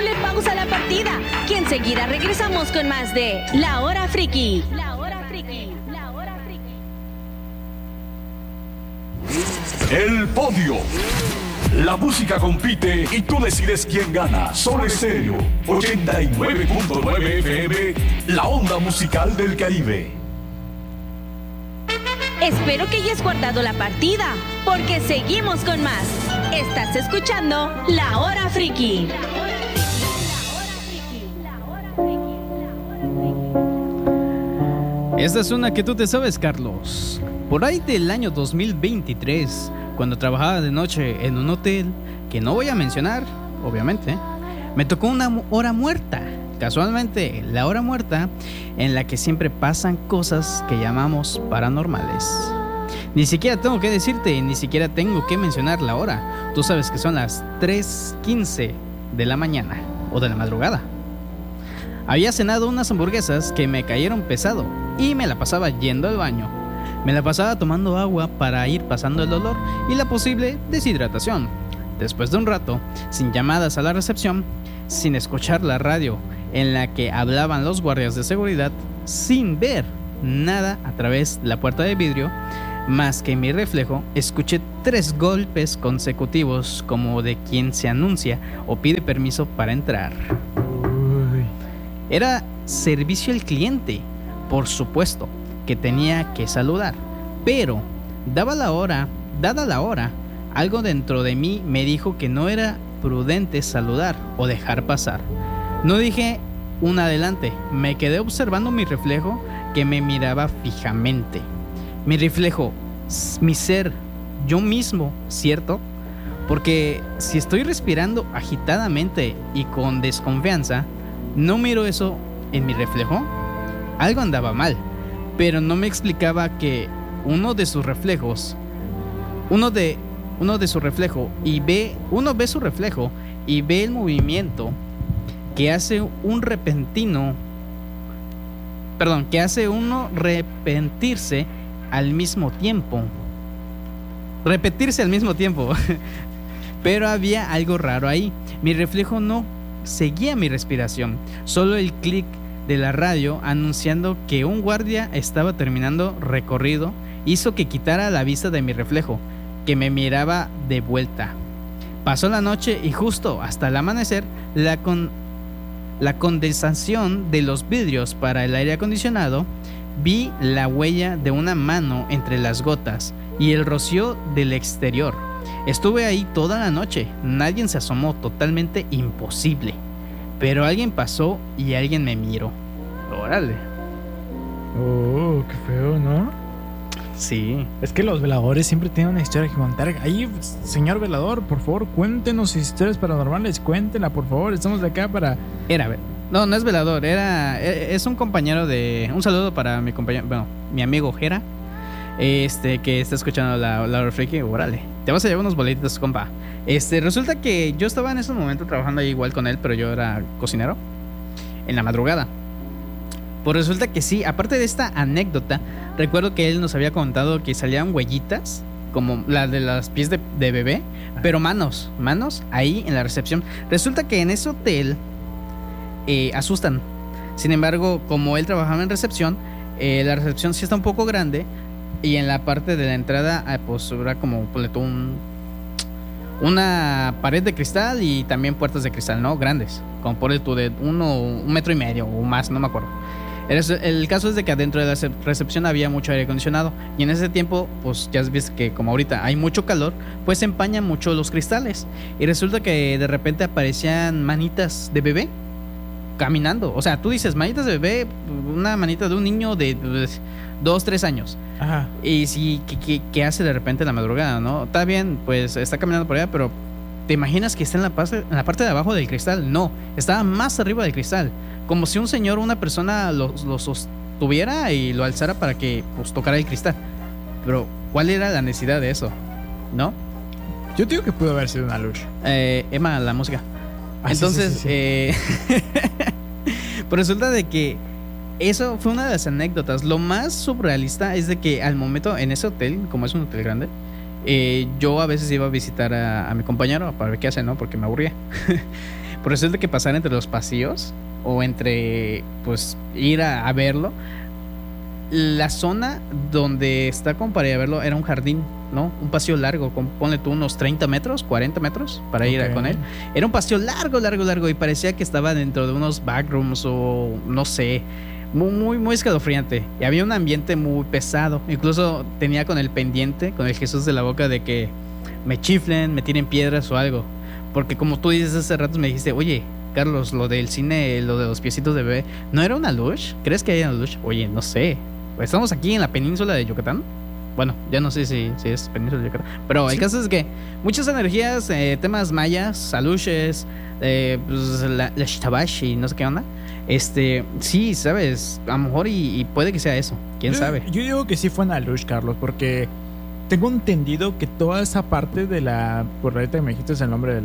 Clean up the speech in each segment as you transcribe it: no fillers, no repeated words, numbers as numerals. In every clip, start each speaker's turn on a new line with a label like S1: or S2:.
S1: Démosle pausa a la partida, que enseguida regresamos con más de La Hora Friki. La Hora Friki. La Hora Friki.
S2: El podio. La música compite y tú decides quién gana. Sol Estéreo 89.9 FM, la onda musical del Caribe.
S1: Espero que hayas guardado la partida, porque seguimos con más. Estás escuchando La Hora Friki.
S3: Esta es una que tú te sabes, Carlos. Por ahí del año 2023, cuando trabajaba de noche en un hotel, que no voy a mencionar, obviamente, me tocó una hora muerta. Casualmente, la hora muerta en la que siempre pasan cosas que llamamos paranormales. Ni siquiera tengo que decirte, ni siquiera tengo que mencionar la hora. Tú sabes que son las 3:15 de la mañana o de la madrugada. Había cenado unas hamburguesas que me cayeron pesado y me la pasaba yendo al baño. Me la pasaba tomando agua para ir pasando el dolor y la posible deshidratación. Después de un rato, sin llamadas a la recepción, sin escuchar la radio en la que hablaban los guardias de seguridad, sin ver nada a través de la puerta de vidrio, más que mi reflejo, escuché 3 golpes consecutivos como de quien se anuncia o pide permiso para entrar. Era servicio al cliente, por supuesto, que tenía que saludar, pero dada la hora, algo dentro de mí me dijo que no era prudente saludar o dejar pasar. No dije un adelante, me quedé observando mi reflejo que me miraba fijamente. Mi reflejo, mi ser, yo mismo, ¿cierto? Porque si estoy respirando agitadamente y con desconfianza, no miro eso en mi reflejo. Algo andaba mal, pero no me explicaba que uno ve su reflejo y ve el movimiento que hace uno repetirse al mismo tiempo. Pero había algo raro ahí. Mi reflejo no seguía mi respiración, solo el clic de la radio anunciando que un guardia estaba terminando recorrido hizo que quitara la vista de mi reflejo, que me miraba de vuelta. Pasó la noche y justo hasta el amanecer, la condensación de los vidrios para el aire acondicionado, vi la huella de una mano entre las gotas y el rocío del exterior. Estuve ahí toda la noche, nadie se asomó, totalmente imposible. Pero alguien pasó y alguien me miró. Órale.
S4: Oh, qué feo, ¿no?
S3: Sí.
S4: Es que los veladores siempre tienen una historia que contar. Ahí, señor velador, por favor, cuéntenos historias paranormales. Cuéntenla, por favor, estamos de acá para...
S3: No es velador, es un compañero de... Un saludo para mi compañero, bueno, mi amigo Jera, que está escuchando la Hora Friki. Órale, te vas a llevar unos boletitos, compa. Resulta que yo estaba en ese momento trabajando ahí igual con él, pero yo era cocinero en la madrugada. Pues resulta que sí, aparte de esta anécdota, recuerdo que él nos había contado que salían huellitas, como la de las pies de bebé, pero manos ahí en la recepción. Resulta que en ese hotel asustan. Sin embargo, como él trabajaba en recepción, la recepción sí está un poco grande, y en la parte de la entrada pues era como una pared de cristal y también puertas de cristal, ¿no? Grandes, como por el de 1 metro y medio o más, no me acuerdo. El caso es de que adentro de la recepción había mucho aire acondicionado, y en ese tiempo, pues ya ves que como ahorita hay mucho calor, pues se empañan mucho los cristales, y resulta que de repente aparecían manitas de bebé caminando. O sea, tú dices manitas de bebé, una manita de un niño de 2-3 años.
S4: Ajá.
S3: Y sí, ¿qué hace de repente en la madrugada, no? Está bien, pues está caminando por allá, pero ¿te imaginas que está en la parte de abajo del cristal? No, estaba más arriba del cristal, como si un señor o una persona lo sostuviera y lo alzara para que pues tocara el cristal. Pero ¿cuál era la necesidad de eso? ¿No?
S4: Yo digo que pudo haber sido una luz.
S3: Emma, la música. Entonces,
S4: sí.
S3: pues resulta de que eso fue una de las anécdotas. Lo más surrealista es de que al momento en ese hotel, como es un hotel grande, yo a veces iba a visitar a mi compañero para ver qué hace, ¿no? Porque me aburría. por eso es de que pasar entre los pasillos o entre, pues, ir a verlo. La zona donde está como para ir a verlo era un jardín, ¿no? Un pasillo largo, ponle tú unos 30 metros, 40 metros para ir con él. Era un pasillo largo y parecía que estaba dentro de unos backrooms o no sé, muy escalofriante. Y había un ambiente muy pesado. Incluso tenía con el pendiente, con el Jesús de la boca de que me chiflen, me tiren piedras o algo. Porque como tú dices hace rato me dijiste, oye, Carlos, lo del cine, lo de los piecitos de bebé, ¿no era una lush? ¿Crees que hay una lush? Oye, no sé. Estamos aquí en la península de Yucatán. Bueno, ya no sé si es península de Yucatán. Pero el caso es que muchas energías, temas mayas, aluches, pues la shitabashi, no sé qué onda. Sí, sabes, a lo mejor y puede que sea eso. ¿Quién sabe?
S4: Yo digo que sí fue una lush, Carlos, porque tengo entendido que toda esa parte de la... Por ahorita me dijiste el nombre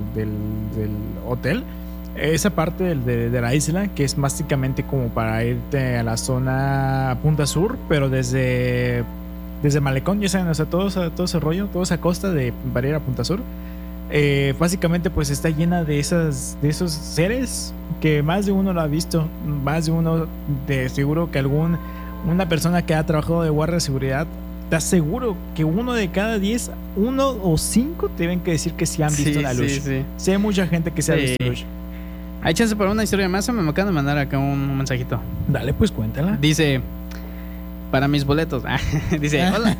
S4: del hotel. Esa parte de la isla, que es básicamente como para irte a la zona Punta Sur, pero desde Malecón, ya saben, o sea, todo ese rollo, toda esa costa para ir a Punta Sur, básicamente pues está llena de esos seres que más de uno lo ha visto, más de uno, de seguro que una persona que ha trabajado de guardia de seguridad, te aseguro que 1 de cada 10, 1 o 5 tienen que decir que sí han visto la luz. Sí, hay mucha gente que se ha visto luz.
S3: Hay chance para una historia más. Me acaban de mandar acá un mensajito.
S4: Dale, pues cuéntala.
S3: Dice, para mis boletos. Dice, hola.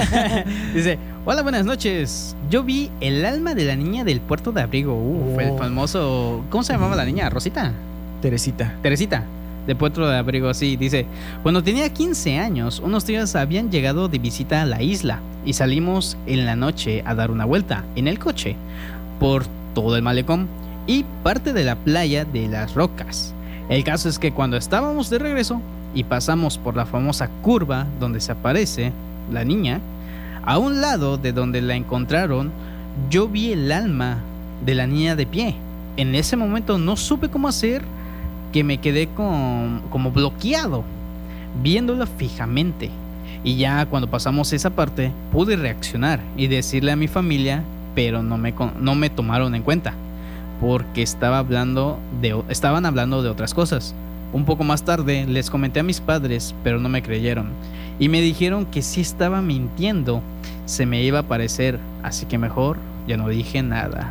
S3: Dice, hola, buenas noches. Yo vi el alma de la niña del puerto de abrigo. Fue el famoso... ¿Cómo se llamaba la niña? ¿Rosita? Teresita, de puerto de abrigo, sí. Dice, cuando tenía 15 años, unos tíos habían llegado de visita a la isla y salimos en la noche a dar una vuelta en el coche por todo el malecón y parte de la playa de las Rocas. El caso es que cuando estábamos de regreso y pasamos por la famosa curva donde se aparece la niña, a un lado de donde la encontraron, yo vi el alma de la niña de pie. En ese momento no supe cómo hacer, que me quedé como bloqueado, viéndola fijamente. Y ya cuando pasamos esa parte, pude reaccionar y decirle a mi familia, pero no me tomaron en cuenta, porque estaban hablando de otras cosas. Un poco más tarde les comenté a mis padres, pero no me creyeron y me dijeron que si estaba mintiendo, se me iba a aparecer, así que mejor ya no dije nada.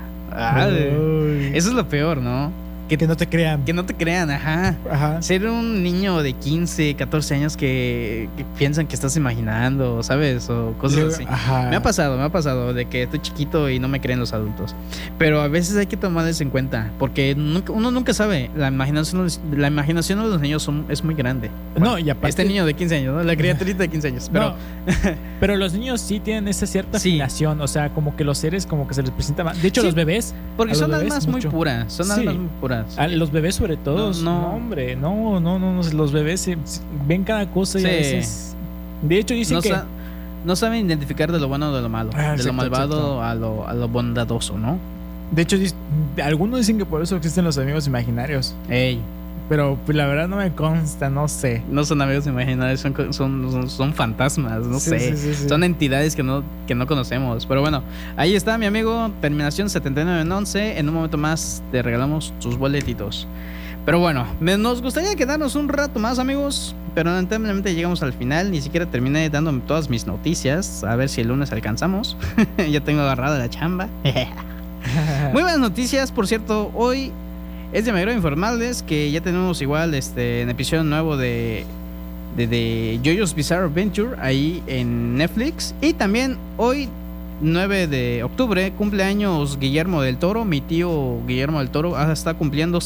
S3: Eso es lo peor, ¿no?
S4: Que no te crean.
S3: Que no te crean, ajá. Ser un niño de 15, 14 años que piensan que estás imaginando, ¿sabes? O cosas así. Ajá. Me ha pasado de que estoy chiquito y no me creen los adultos. Pero a veces hay que tomarles en cuenta, porque uno nunca sabe. La imaginación de los niños es muy grande. Bueno,
S4: no, y aparte...
S3: Este niño de 15 años, ¿no? La criaturita de 15 años. Pero,
S4: no, pero los niños sí tienen esa cierta afinación. O sea, como que los seres como que se les presenta más. De hecho, los bebés...
S3: Porque son almas muy puras. Son almas muy puras.
S4: A los bebés sobre todo, no, hombre, no, los bebés ven cada cosa y a veces, de hecho dicen que
S3: no saben identificar de lo bueno o de lo malo, de lo malvado a lo bondadoso, ¿no?
S4: De hecho algunos dicen que por eso existen los amigos imaginarios. Pero pues, la verdad no me consta, no sé.
S3: No son amigos imaginarios, son fantasmas, no sé. Sí. Son entidades que no conocemos. Pero bueno, ahí está mi amigo, terminación 7911. En un momento más te regalamos tus boletitos. Pero bueno, nos gustaría quedarnos un rato más, amigos, pero lamentablemente llegamos al final. Ni siquiera terminé dando todas mis noticias. A ver si el lunes alcanzamos. Ya tengo agarrada la chamba. Muy buenas noticias, por cierto. Hoy es de mi agrado informarles que ya tenemos igual en episodio nuevo de JoJo's Bizarre Adventure ahí en Netflix. Y también hoy, 9 de octubre, cumpleaños Guillermo del Toro. Mi tío Guillermo del Toro está cumpliendo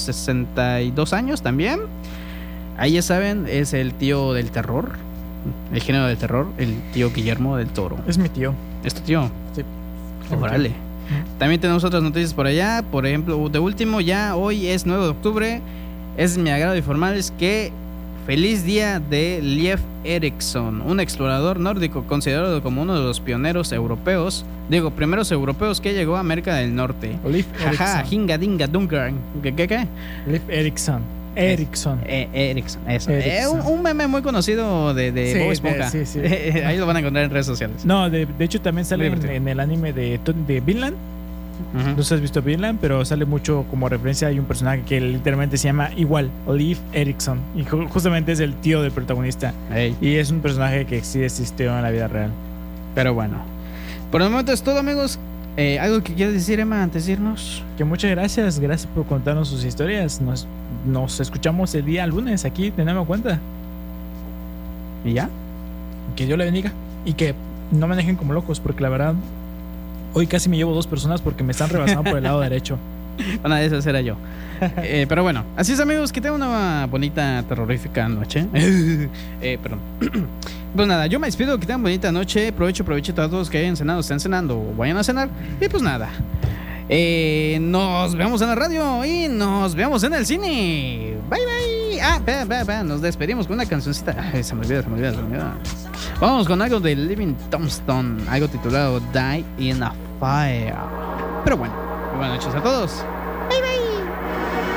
S3: 62 años también. Ahí ya saben, es el tío del terror, el género del terror, el tío Guillermo del Toro.
S4: Es mi tío.
S3: ¿Es tu tío?
S4: Sí.
S3: Órale. También tenemos otras noticias por allá. Por ejemplo, de último, ya hoy es 9 de octubre. Es mi agrado informarles que feliz día de Leif Erikson, un explorador nórdico considerado como uno de los pioneros europeos, primeros europeos que llegó a América del Norte.
S4: Leif Erikson.
S3: Ajá, hinga dinga dungar. ¿Qué?
S4: Leif Erikson. Erikson,
S3: eso. Un meme muy conocido de Bob Esponja.
S4: Sí.
S3: Ahí lo van a encontrar en redes sociales.
S4: No, de hecho también sale en el anime de Vinland. No sé si has visto Vinland, pero sale mucho como referencia. Hay un personaje que literalmente se llama igual, Leif Erikson, y justamente es el tío del protagonista.
S3: Ey.
S4: Y es un personaje que sí existió en la vida real.
S3: Pero bueno, por el momento es todo, amigos. ¿Algo que quieras decir, Emma, antes de irnos?
S4: Que muchas gracias por contarnos sus historias. Nos escuchamos el día lunes aquí de Nueva Cuenta.
S3: ¿Y ya?
S4: Que Dios le bendiga y que no manejen como locos, porque la verdad hoy casi me llevo 2 personas porque me están rebasando por el lado derecho.
S3: Una de esas era yo. Pero bueno, así es, amigos, que tengan una bonita, terrorífica noche. Perdón. Pues nada, yo me despido, que tengan bonita noche. Provechito a todos que hayan cenado, estén cenando o vayan a cenar. Y pues nada, nos vemos en la radio y nos vemos en el cine. Bye bye. Espera, nos despedimos con una cancioncita. Ay, se me olvida. Vamos con algo de Living Tombstone, algo titulado Die in a Fire. Pero bueno, muy buenas noches a todos.